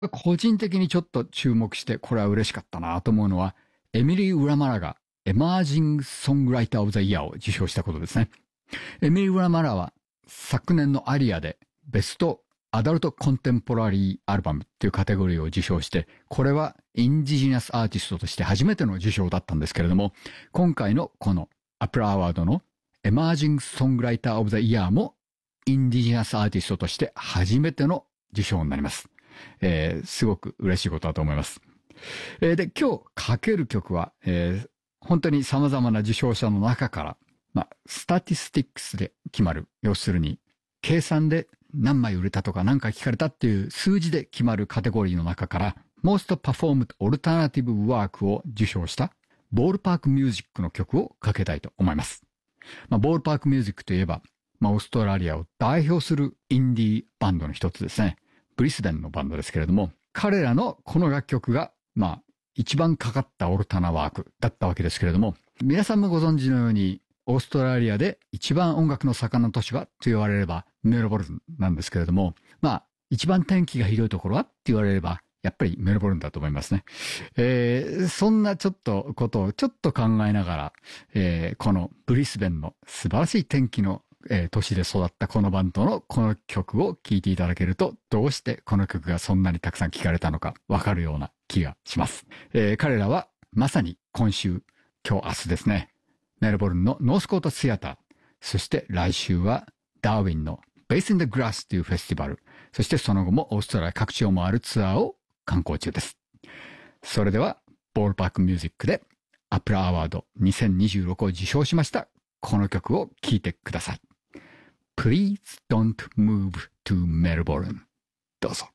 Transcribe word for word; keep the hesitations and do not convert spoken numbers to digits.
個人的にちょっと注目して、これは嬉しかったなと思うのは、エミリー・ウラマラがエマージング・ソングライター・オブ・ザ・イヤーを受賞したことですね。エミリー・ウラマラは昨年のアリアでベストアダルト・コンテンポラリー・アルバムっていうカテゴリーを受賞して、これはインディジナスアーティストとして初めての受賞だったんですけれども、今回のこのアプラアワードのエマージング・ソングライター・オブ・ザ・イヤーもインディジナスアーティストとして初めての受賞になります。えー、すごく嬉しいことだと思います。えー、で、今日かける曲は、えー、本当に様々な受賞者の中から、まあ、スタティスティックスで決まる。要するに、計算で何枚売れたとか何回聞かれたっていう数字で決まるカテゴリーの中から、Most Performed Alternative Work を受賞したボールパークミュージックの曲をかけたいと思います。まあ、ボールパークミュージックといえば、まあ、オーストラリアを代表するインディーバンドの一つですね。ブリスベンのバンドですけれども、彼らのこの楽曲が、まあ、一番かかったオルタナワークだったわけですけれども、皆さんもご存知のように、オーストラリアで一番音楽の盛んな都市はと言われればメルボルンなんですけれども、まあ、一番天気がひどいところはって言われれば、やっぱりメルボルンだと思いますね。えー、そんなちょっとことをちょっと考えながら、えー、このブリスベンの素晴らしい天気のえー、都市で育ったこのバンドのこの曲を聴いていただけると、どうしてこの曲がそんなにたくさん聴かれたのかわかるような気がします。えー、彼らはまさに今週、今日明日ですね、メルボルンのノースコートシアター、そして来週はダーウィンのベースインダグラスというフェスティバル、そしてその後もオーストラリア各地を回るツアーを観光中です。それでは、ボールパークミュージックでアプラアワードにせんにじゅうろくを受賞しましたこの曲を聴いてください。Please don't move to Melbourne. どうぞ。